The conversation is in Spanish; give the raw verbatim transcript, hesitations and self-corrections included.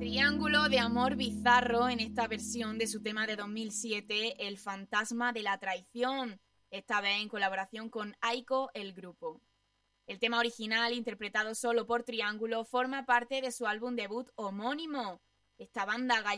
Triángulo de amor bizarro en esta versión de su tema de dos mil siete, El fantasma de la traición, esta vez en colaboración con Aiko, el grupo. El tema original, interpretado solo por Triángulo, forma parte de su álbum debut homónimo. Esta banda